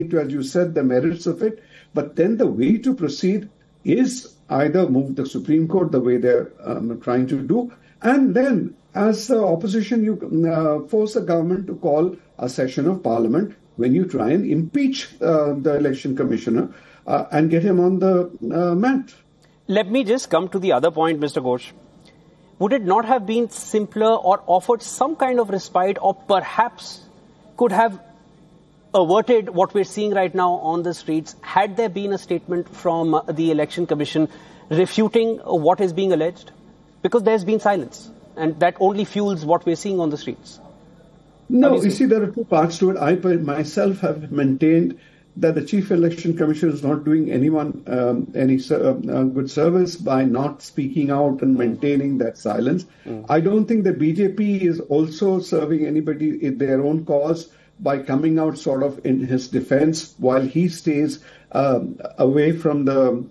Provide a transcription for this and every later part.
to, as you said, the merits of it. But then the way to proceed is either move the Supreme Court the way they're trying to do, and then as the opposition, you force the government to call a session of parliament when you try and impeach the election commissioner and get him on the mat. Let me just come to the other point, Mr. Ghosh. Would it not have been simpler or offered some kind of respite, or perhaps could have averted what we're seeing right now on the streets had there been a statement from the Election Commission refuting what is being alleged? Because there's been silence, and that only fuels what we're seeing on the streets. No, you see, there are two parts to it. I myself have maintained that the Chief Election Commissioner is not doing anyone any good service by not speaking out and maintaining that silence. I don't think the BJP is also serving anybody in their own cause by coming out sort of in his defense while he stays away from the,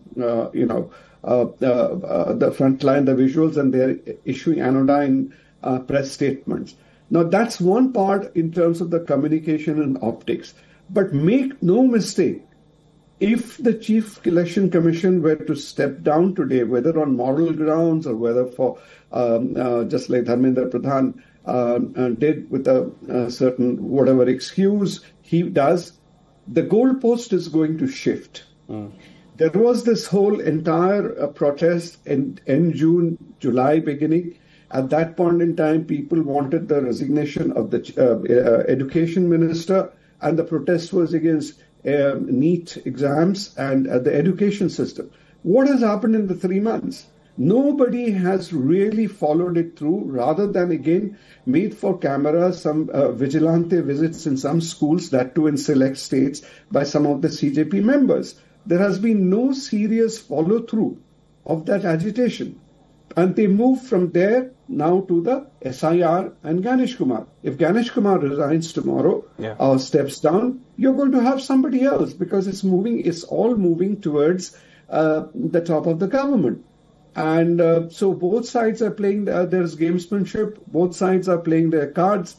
the front line, the visuals, and they're issuing anodyne press statements. Now, that's one part in terms of the communication and optics. But make no mistake, if the Chief Election Commission were to step down today, whether on moral grounds or whether for, just like Dharmendra Pradhan did with a certain whatever excuse he does, the goalpost is going to shift. There was this whole entire protest in June, July beginning. At that point in time, people wanted the resignation of the education minister, and the protest was against NEET exams and the education system. What has happened in the 3 months? Nobody has really followed it through, rather than, again, made for camera some vigilante visits in some schools, that too in select states, by some of the CJP members. There has been no serious follow-through of that agitation. And they move from there now to the SIR and Ganesh Kumar. If Ganesh Kumar resigns tomorrow or steps down, you're going to have somebody else, because it's all moving towards the top of the government. And so both sides are playing, there's gamesmanship, both sides are playing their cards.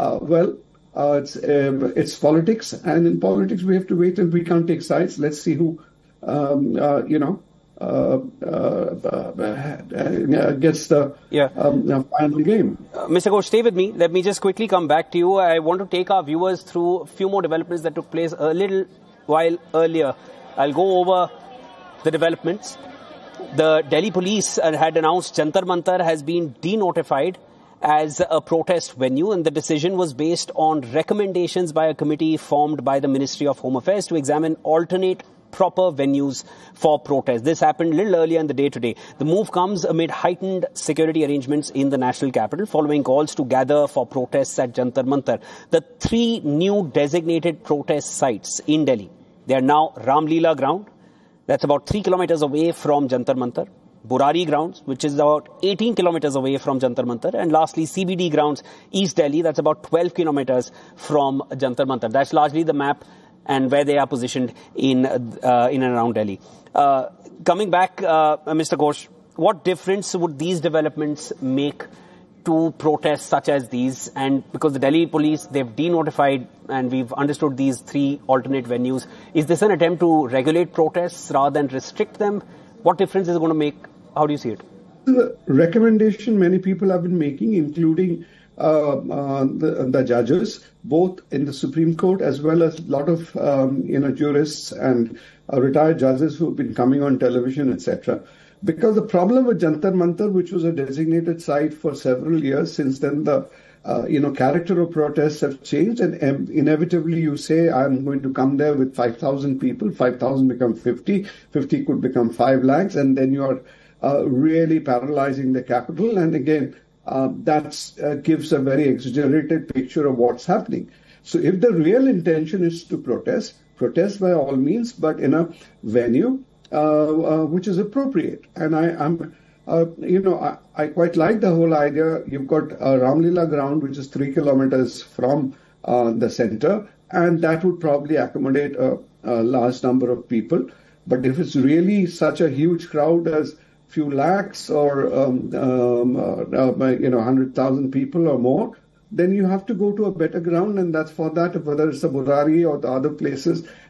It's politics, and in politics we have to wait, and we can't take sides. Let's see who, gets the final game. Mr. Ghosh, stay with me. Let me just quickly come back to you. I want to take our viewers through a few more developments that took place a little while earlier. I'll go over the developments. The Delhi police had announced Jantar Mantar has been denotified as a protest venue, and the decision was based on recommendations by a committee formed by the Ministry of Home Affairs to examine alternate proper venues for protest. This happened a little earlier in the day today. The move comes amid heightened security arrangements in the national capital following calls to gather for protests at Jantar Mantar. The 3 new designated protest sites in Delhi, they are now Ramleela Ground, that's about 3 kilometers away from Jantar Mantar, Burari Grounds, which is about 18 kilometers away from Jantar Mantar, and lastly CBD Grounds, East Delhi, that's about 12 kilometers from Jantar Mantar. That's largely the map and where they are positioned in and around Delhi. Coming back, Mr. Ghosh, what difference would these developments make to protests such as these? And because the Delhi police, they've denotified, and we've understood these 3 alternate venues, is this an attempt to regulate protests rather than restrict them? What difference is it going to make? How do you see it? The recommendation many people have been making, including the judges, both in the Supreme Court as well as a lot of jurists and retired judges who have been coming on television, etc. Because the problem with Jantar Mantar, which was a designated site for several years, since then the character of protests have changed, and inevitably you say, I'm going to come there with 5,000 people, 5,000 become 50, 50 could become 5 lakhs, and then you are really paralyzing the capital. And again, that gives a very exaggerated picture of what's happening. So if the real intention is to protest by all means, but in a venue which is appropriate. And I quite like the whole idea. You've got Ramleela Ground, which is 3 kilometers from the center, and that would probably accommodate a large number of people. But if it's really such a huge crowd as few lakhs or 100,000 people or more, then you have to go to a better ground, and that's for that, whether it's the Burari or the other places,